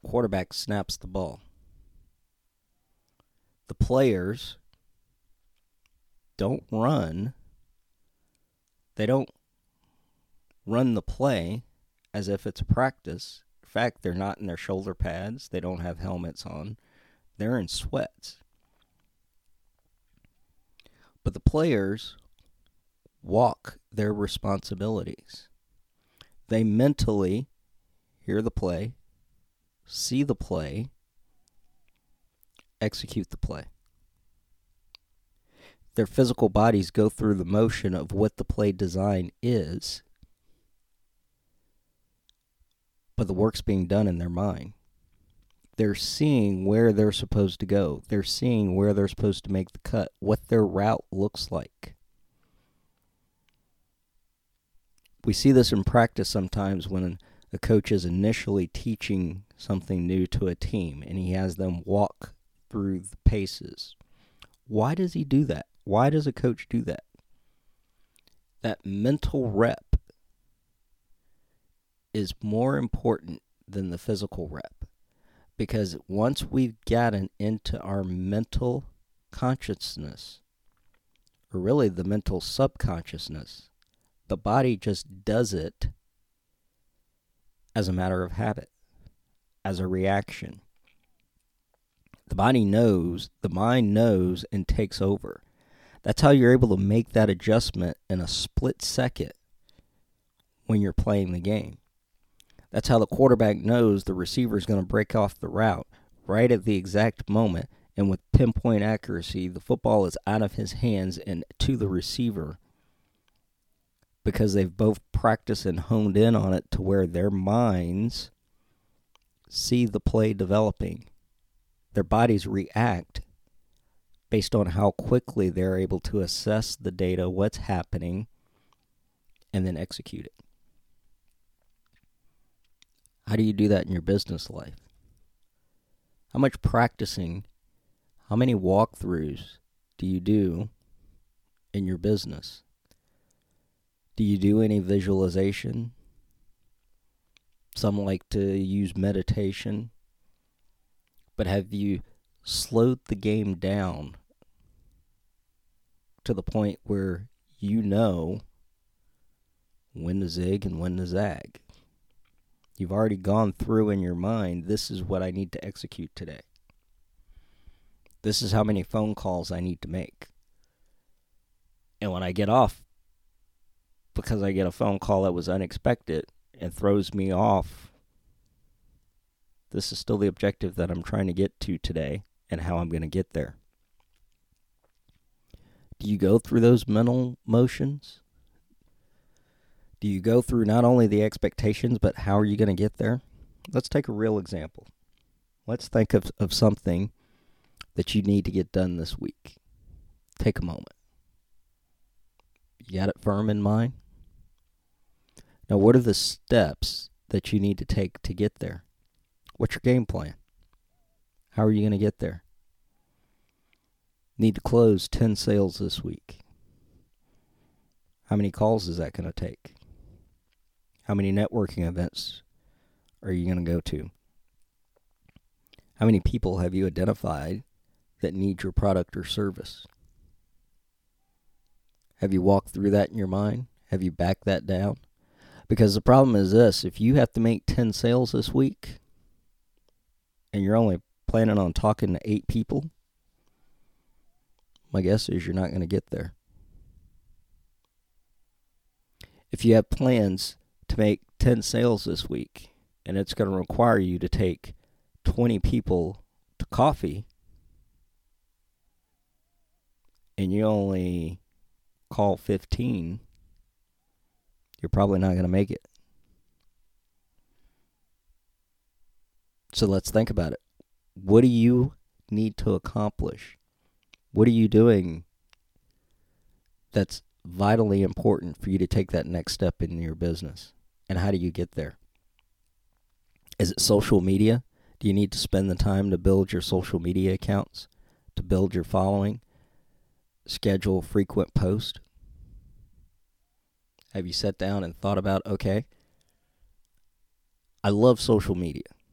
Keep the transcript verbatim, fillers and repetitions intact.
quarterback snaps the ball. The players don't run. They don't run the play as if it's a practice. In fact, they're not in their shoulder pads. They don't have helmets on. They're in sweats. But the players walk their responsibilities. They mentally hear the play, see the play, execute the play. Their physical bodies go through the motion of what the play design is, but the work's being done in their mind. They're seeing where they're supposed to go. They're seeing where they're supposed to make the cut, what their route looks like. We see this in practice sometimes when a coach is initially teaching something new to a team and he has them walk through the paces. Why does he do that? Why does a coach do that? That mental rep is more important than the physical rep, because once we've gotten into our mental consciousness, or really the mental subconsciousness, the body just does it as a matter of habit, as a reaction. The body knows, the mind knows, and takes over. That's how you're able to make that adjustment in a split second when you're playing the game. That's how the quarterback knows the receiver is going to break off the route right at the exact moment, and with pinpoint accuracy, the football is out of his hands and to the receiver, because they've both practiced and honed in on it to where their minds see the play developing. Their bodies react based on how quickly they're able to assess the data, what's happening, and then execute it. How do you do that in your business life? How much practicing, how many walkthroughs do you do in your business? Do you do any visualization? Some like to use meditation. But have you slowed the game down to the point where you know when to zig and when to zag? You've already gone through in your mind, this is what I need to execute today. This is how many phone calls I need to make. And when I get off, because I get a phone call that was unexpected and throws me off, this is still the objective that I'm trying to get to today and how I'm going to get there. Do you go through those mental motions? Do you go through not only the expectations, but how are you going to get there? Let's take a real example. Let's think of, of something that you need to get done this week. Take a moment. You got it firm in mind? Now, what are the steps that you need to take to get there? What's your game plan? How are you going to get there? Need to close ten sales this week. How many calls is that going to take? How many networking events are you going to go to? How many people have you identified that need your product or service? Have you walked through that in your mind? Have you backed that down? Because the problem is this, if you have to make ten sales this week and you're only planning on talking to eight people, my guess is you're not going to get there. If you have plans to make ten sales this week and it's going to require you to take twenty people to coffee and you only call fifteen, you're probably not going to make it. So let's think about it. What do you need to accomplish? What are you doing that's vitally important for you to take that next step in your business? And how do you get there? Is it social media? Do you need to spend the time to build your social media accounts, to build your following, schedule frequent posts? Have you sat down and thought about, okay, I love social media.